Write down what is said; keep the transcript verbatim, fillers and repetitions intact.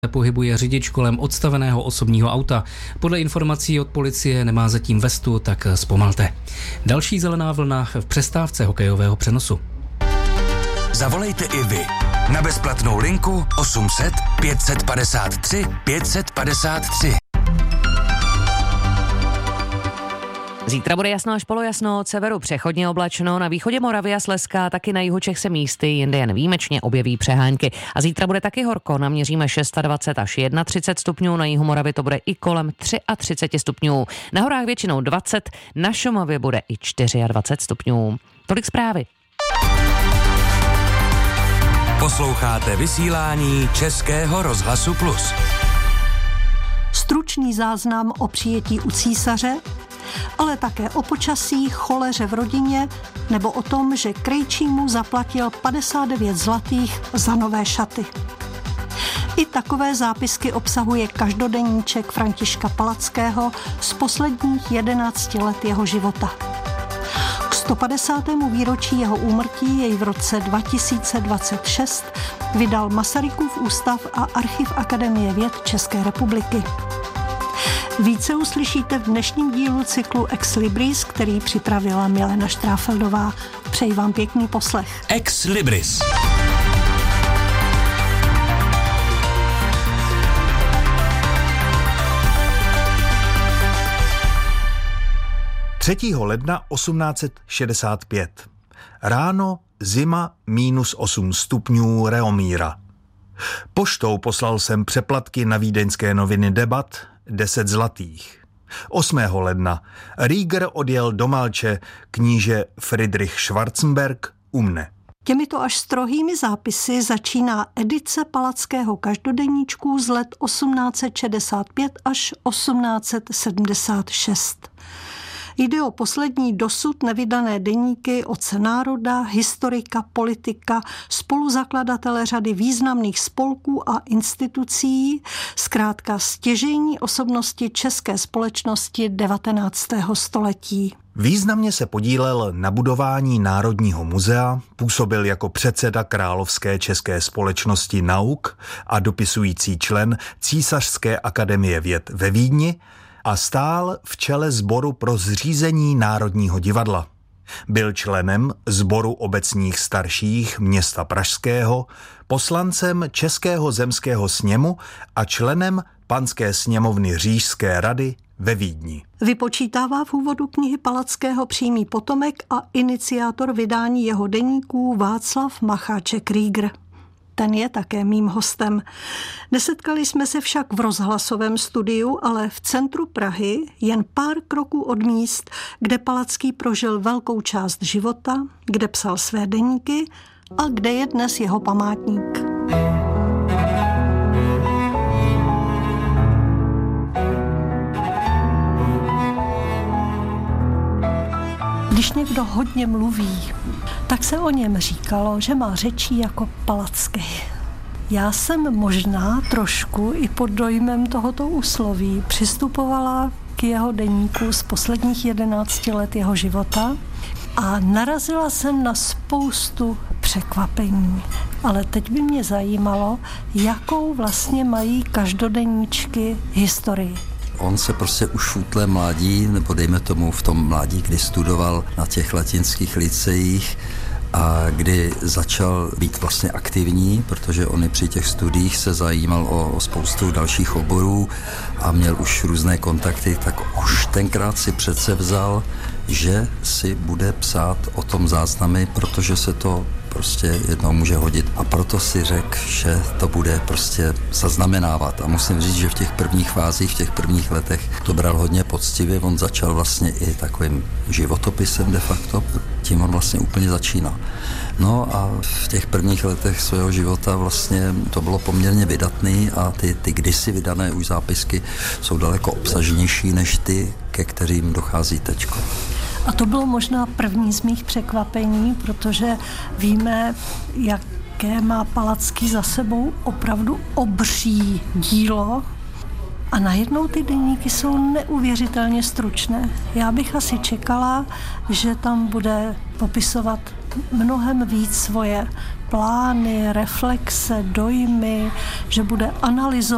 Pohybuje řidič kolem odstaveného osobního auta. Podle informací od policie nemá zatím vestu, tak zpomalte. Další zelená vlna v přestávce hokejového přenosu. Zavolejte i vy na bezplatnou linku osm set pět padesát tři pět padesát tři. Zítra bude jasno až polojasno, od severu přechodně oblačno, na východě Moravy a Slezska, taky na jihu Čech se místy, jinde jen výjimečně objeví přehánky. A zítra bude taky horko, naměříme dvacet šest až třicet jedna stupňů, na jihu Moravy to bude i kolem třicet tři stupňů. Na horách většinou dvacet, na Šumavě bude i dvacet čtyři stupňů. Tolik zprávy. Posloucháte vysílání Českého rozhlasu Plus. Stručný záznam o přijetí u císaře, ale také o počasí, choleře v rodině nebo o tom, že Krejčímu zaplatil padesát devět zlatých za nové šaty. I takové zápisky obsahuje každodenníček Františka Palackého z posledních jedenácti let jeho života. K sto padesátému výročí jeho úmrtí jej v roce dva tisíce dvacet šest vydal Masarykův ústav a Archiv Akademie věd České republiky. Více uslyšíte v dnešním dílu cyklu Ex Libris, který připravila Milena Štráfeldová. Přeji vám pěkný poslech. Ex Libris. třetího ledna osmnáct set šedesát pět. Ráno zima minus osm stupňů Reomíra. Poštou poslal jsem přeplatky na vídeňské noviny Debat, deset zlatých. osmého ledna Rieger odjel do Malče, kníže Friedrich Schwarzenberg u mne. Těmito až strohými zápisy začíná edice Palackého každodenníčku z let osmnáct set šedesát pět až osmnáct set sedmdesát šest. Jde o poslední dosud nevydané deníky otce národa, historika, politika, spoluzakladatele řady významných spolků a institucí, zkrátka stěžejní osobnosti české společnosti devatenáctého století. Významně se podílel na budování Národního muzea, působil jako předseda Královské české společnosti nauk a dopisující člen Císařské akademie věd ve Vídni a stál v čele sboru pro zřízení Národního divadla. Byl členem sboru obecních starších města Pražského, poslancem Českého zemského sněmu a členem Panské sněmovny Říšské rady ve Vídni. Vypočítává v úvodu knihy Palackého přímý potomek a iniciátor vydání jeho deníků Václav Macháček Rieger. Ten je také mým hostem. Nesetkali jsme se však v rozhlasovém studiu, ale v centru Prahy, jen pár kroků od míst, kde Palacký prožil velkou část života, kde psal své deníky a kde je dnes jeho památník. Když někdo hodně mluví, tak se o něm říkalo, že má řečí jako Palacký. Já jsem možná trošku i pod dojmem tohoto úsloví přistupovala k jeho deníku z posledních jedenácti let jeho života a narazila jsem na spoustu překvapení. Ale teď by mě zajímalo, jakou vlastně mají každodenníčky historii. On se prostě už v útlém mládí, nebo dejme tomu v tom mládí, kdy studoval na těch latinských lyceích a kdy začal být vlastně aktivní, protože on i při těch studiích se zajímal o, o spoustu dalších oborů a měl už různé kontakty, tak už tenkrát si přece vzal, že si bude psát o tom záznamy, protože se to prostě jednou může hodit. A proto si řekl, že to bude prostě zaznamenávat. A musím říct, že v těch prvních fázích, v těch prvních letech to bral hodně poctivě. On začal vlastně i takovým životopisem de facto. Tím on vlastně úplně začínal. No a v těch prvních letech svého života vlastně to bylo poměrně vydatný a ty, ty kdysi vydané už zápisky jsou daleko obsažnější než ty, ke kterým dochází teďko. A to bylo možná první z mých překvapení, protože víme, jaké má Palacký za sebou opravdu obří dílo. A najednou ty deníky jsou neuvěřitelně stručné. Já bych asi čekala, že tam bude popisovat mnohem víc svoje plány, reflexe, dojmy, že bude analyzovat